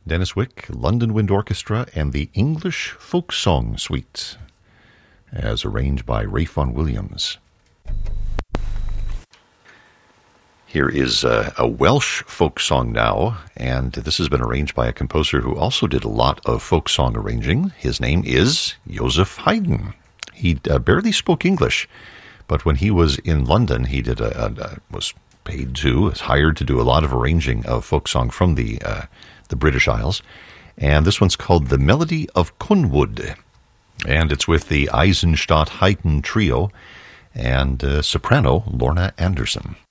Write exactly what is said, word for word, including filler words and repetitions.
Dennis Wick, London Wind Orchestra, and the English Folk Song Suite, as arranged by Ralph Vaughan Williams. Here is a, a Welsh folk song now, and this has been arranged by a composer who also did a lot of folk song arranging. His name is Joseph Haydn. He uh, barely spoke English, but when he was in London, he did a, a, a was paid to, was hired to do a lot of arranging of folk song from the uh, the British Isles, and this one's called The Melody of Cynwyd, and it's with the Eisenstadt Haydn Trio and uh, soprano Lorna Anderson.